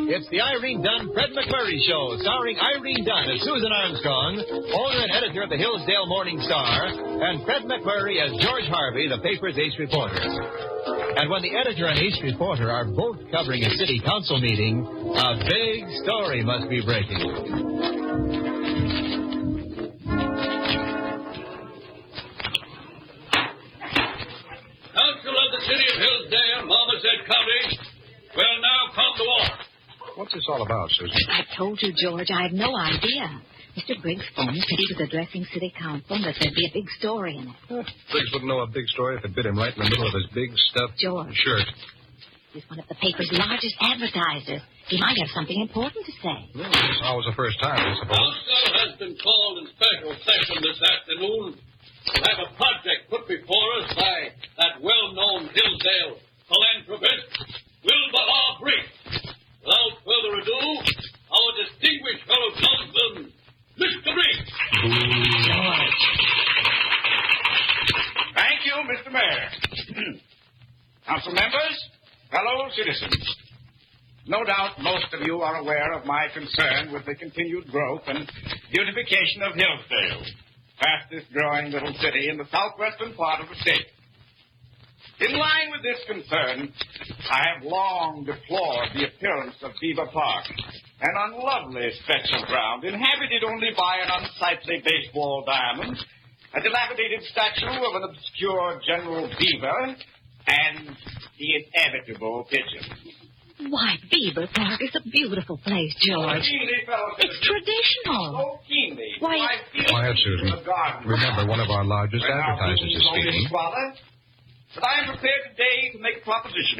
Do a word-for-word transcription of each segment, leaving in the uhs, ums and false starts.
It's the Irene Dunn Fred McMurray Show, starring Irene Dunn as Susan Armstrong, owner and editor of the Hillsdale Morning Star, and Fred McMurray as George Harvey, the paper's ace reporter. And when the editor and ace reporter are both covering a city council meeting, a big story must be breaking. Council of the City of Hillsdale, Marmoset County, will now come to order. What's this all about, Susan? I told you, George, I had no idea. Mister Briggs phoned, said he was addressing City Council, and that there'd be a big story in it. Huh. Briggs wouldn't know a big story if it bit him right in the middle of his big stuffed George. shirt. He's one of the paper's largest advertisers. He might have something important to say. Well, it's always the first time, I suppose. Council has been called in special session this afternoon to have a project put before us by that well-known Hillsdale philanthropist, Wilbur R. Briggs. Without further ado, our distinguished fellow councilman, Mister Briggs. George. Thank you, Mister Mayor. Council members, fellow citizens. No doubt most of you are aware of my concern with the continued growth and beautification of Hillsdale, fastest growing little city in the southwestern part of the state. In line with this concern, I have long deplored the appearance of Beaver Park, an unlovely stretch of ground inhabited only by an unsightly baseball diamond, a dilapidated statue of an obscure General Beaver, and the inevitable pigeon. Why, Beaver Park is a beautiful place, George. Keenly, fellow It's citizens. traditional. So keenly. Why, do I feel Quiet, the Susan. of garden. Remember, one of our largest When our advertisers business is owners speaking. squalor, But I am prepared today to make a proposition.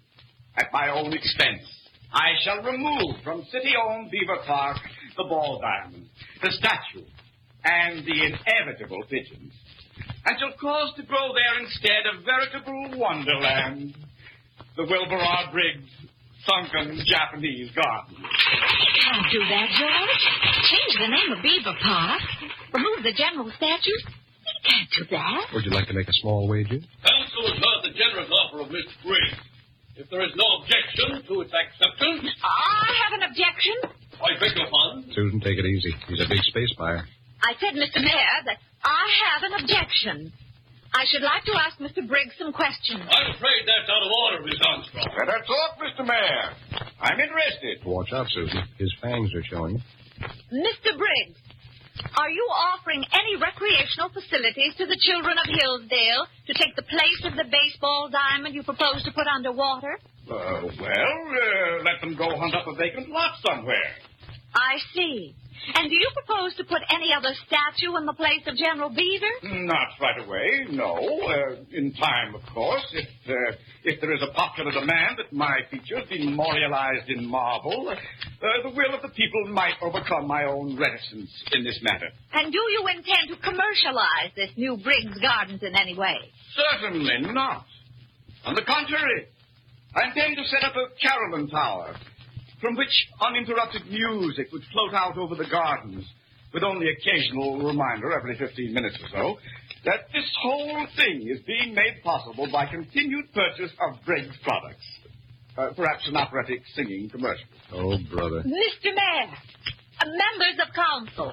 At my own expense, I shall remove from city-owned Beaver Park the ball diamond, the statue, and the inevitable pigeons, and shall cause to grow there instead a veritable wonderland, the Wilbur R. Briggs sunken Japanese garden. You can't do that, George. Change the name of Beaver Park. Remove the general statue. You can't do that. Would you like to make a small wager? Council has heard the generous offer of Miss Briggs. If there is no objection to its acceptance, I have an objection. I beg your pardon. Susan, take it easy. He's a big space buyer. I said, Mister Mayor, that I have an objection. I should like to ask Mister Briggs some questions. I'm afraid that's out of order, Miss Armstrong. Better talk, Mister Mayor. I'm interested. Watch out, Susan. His fangs are showing. Mister Briggs, are you offering any recreational facilities to the children of Hillsdale to take the place of the baseball diamond you propose to put underwater? Uh, well, uh, let them go hunt up a vacant lot somewhere. I see. And do you propose to put any other statue in the place of General Beaver? Not right away, no. Uh, in time, of course. If uh, if there is a popular demand that my features be memorialized in marble, uh, the will of the people might overcome my own reticence in this matter. And do you intend to commercialize this new Briggs Gardens in any way? Certainly not. On the contrary, I intend to set up a carillon tower from which uninterrupted music would float out over the gardens, with only occasional reminder every fifteen minutes or so that this whole thing is being made possible by continued purchase of Briggs products. Uh, perhaps an operatic singing commercial. Oh, brother. Mister Mayor, uh, members of council,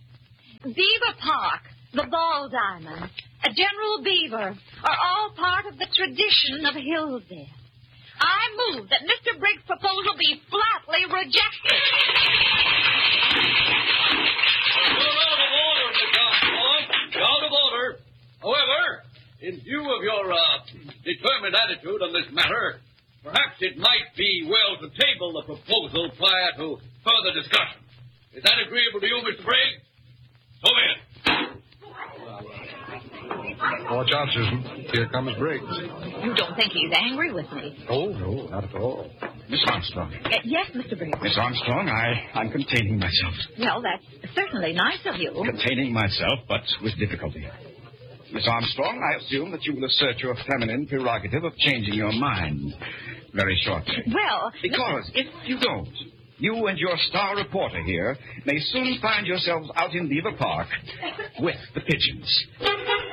Beaver Park, the Ball Diamond, a General Beaver are all part of the tradition of Hillsdale. I move that Mister Briggs' proposal be flatly rejected. You're out of order, Miss Armstrong. You're out of order. However, in view of your uh, determined attitude on this matter, perhaps it might be well to table the proposal prior to further discussion. Is that agreeable to you, Mister Briggs? So be it. Watch out, Susan. Here comes Briggs. You don't think he's angry with me? Oh, no, not at all. Miss Armstrong. Uh, yes, Mister Briggs. Miss Armstrong, I, I'm containing myself. Well, that's certainly nice of you. Containing myself, but with difficulty. Miss Armstrong, I assume that you will assert your feminine prerogative of changing your mind very shortly. Well... Because if you don't, you and your star reporter here may soon find yourselves out in Beaver Park with the pigeons.